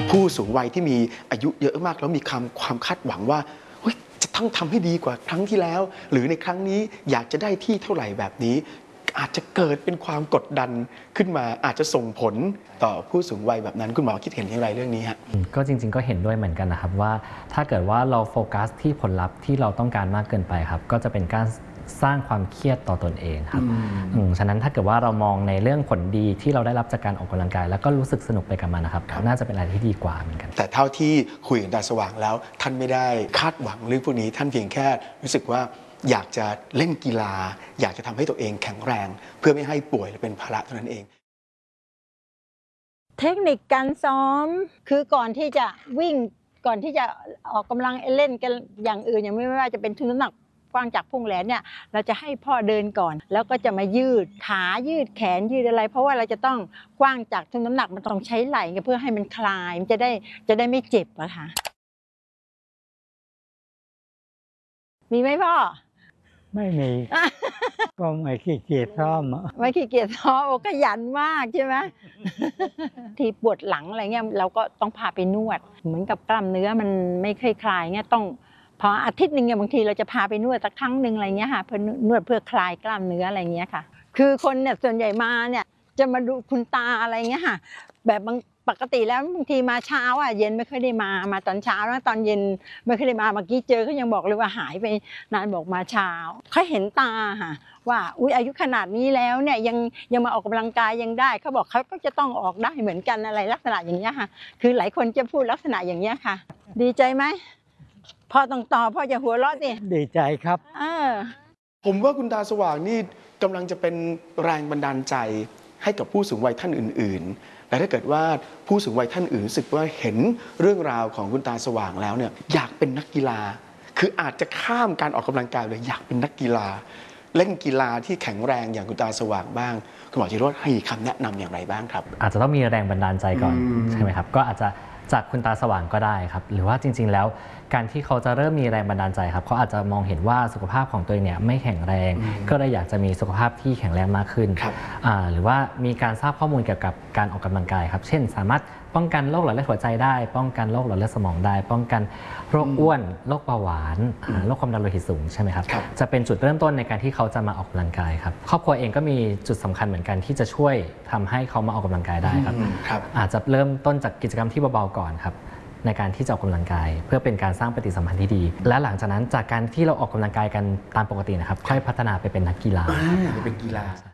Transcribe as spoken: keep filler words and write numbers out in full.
ผู้สูงวัยที่มีอายุเยอะมากแล้วมีความความคาดหวังว่าจะต้องทำให้ดีกว่าครั้งที่แล้วหรือในครั้งนี้อยากจะได้ที่เท่าไหร่แบบนี้อาจจะเกิดเป็นความกดดันขึ้นมาอาจจะส่งผลต่อผู้สูงวัยแบบนั้นคุณหมอคิดเห็นอย่างไรเรื่องนี้ฮะก็จริงๆก็เห็นด้วยเหมือนกันนะครับว่าถ้าเกิดว่าเราโฟกัสที่ผลลัพธ์ที่เราต้องการมากเกินไปครับก็จะเป็นการสร้างความเครียดต่อตนเองครับฉะนั้นถ้าเกิดว่าเรามองในเรื่องผลดีที่เราได้รับจากการออกกำลังกายแล้วก็รู้สึกสนุกไปกับมันนะครับน่าจะเป็นอะไรที่ดีกว่าเหมือนกันแต่เท่าที่คุยกับดาสว่างแล้วท่านไม่ได้คาดหวังเรื่องพวกนี้ท่านเพียงแค่รู้สึกว่าอยากจะเล่นกีฬาอยากจะทำให้ตัวเองแข็งแรงเพื่อไม่ให้ป่วยและเป็นภาระเท่านั้นเองเทคนิคการซ้อมคือก่อนที่จะวิ่งก่อนที่จะออกกำลังเล่นกันอย่างอื่นอย่างไม่ว่าจะเป็นทุนน้ำหนักกว้างจากพุ่งแหลนเนี่ยเราจะให้พ่อเดินก่อนแล้วก็จะมายืดขายืดแขนยืดอะไรเพราะว่าเราจะต้องกว้างจากทุนน้ำหนักมันต้องใช้ไหล่เพื่อให้มันคลายมันจะได้จะได้ไม่เจ็บอะค่ะมีไหมพ่อไม่มีก็ไม่ขี้เกียจซ้อมไม่ขี้เกียจซ้อมขยันมากใช่ไหมทีปวดหลังอะไรเงี้ยเราก็ต้องพาไปนวดเหมือนกับกล้ามเนื้อมันไม่คลายเงี้ยต้องพออาทิตย์หนึ่งเนี่ยบางทีเราจะพาไปนวดสักครั้งหนึ่งอะไรเงี้ยค่ะเพื่อนวดเพื่อคลายกล้ามเนื้ออะไรเงี้ยค่ะคือคนเนี่ยส่วนใหญ่มาเนี่ยจะมาดูคุณตาอะไรเงี้ยค่ะแบบบางปกติแล้วบางทีมาเช้าอ่ะเย็นไม่ค่อยได้มามาตอนเช้าแล้วตอนเย็นไม่ค่อยได้มาเมื่อกี้เจอเขายังบอกเลยว่าหายไปนานบอกมาเช้าเขาเห็นตาค่ะว่าอุ้ยอายุขนาดนี้แล้วเนี่ยยังยังมาออกกำลังกายยังได้เขาบอกเขาก็จะต้องออกได้เหมือนกันอะไรลักษณะอย่างเงี้ยค่ะคือหลายคนจะพูดลักษณะอย่างเงี้ยค่ะดีใจไหมพ่อต้องต่อพ่อจะหัวเราะสิดีใจครับเออผมว่าคุณตาสว่างนี่กำลังจะเป็นแรงบันดาลใจให้กับผู้สูงวัยท่านอื่นๆและถ้าเกิดว่าผู้สูงวัยท่านอื่นรู้สึกว่าเห็นเรื่องราวของคุณตาสว่างแล้วเนี่ยอยากเป็นนักกีฬาคืออาจจะข้ามการออกกำลังกายเลยอยากเป็นนักกีฬาเล่นกีฬาที่แข็งแรงอย่างคุณตาสว่างบ้างคุณหมอจิโรจน์ให้คำแนะนำอย่างไรบ้างครับอาจจะต้องมีแรงบันดาลใจก่อนใช่ไหมครับก็อาจจะจากคุณตาสว่างก็ได้ครับหรือว่าจริงๆแล้วการที่เขาจะเริ่มมีแรงบันดาลใจครับเขาอาจจะมองเห็นว่าสุขภาพของตัวเองเนี่ยไม่แข็งแรงก็เลยอยากจะมีสุขภาพที่แข็งแรงมากขึ้นหรือว่ามีการทราบข้อมูลเกี่ยวกับการออกกำลังกายครับเช่นสามารถป้องกันโรคหลอดเลือดหัวใจได้ป้องกันโรคหลอดเลือดสมองได้ป้องกันโรคอ้วนโรคเบาหวานโรคความดันโลหิตสูงใช่ไหมครับจะเป็นจุดเริ่มต้นในการที่เขาจะมาออกกำลังกายครับครอบครัวเองก็มีจุดสำคัญเหมือนกันที่จะช่วยทำให้เขามาออกกำลังกายได้ครับอาจจะเริ่มต้นจากกิจกรรมที่เบาๆก่อนครับในการที่จะออกกำลังกายเพื่อเป็นการสร้างปฏิสัมพันธ์ที่ดีและหลังจากนั้นจากการที่เราออกกำลังกายกันตามปกตินะครับค่อยพัฒนาไปเป็นนักกีฬาไปเป็นกีฬา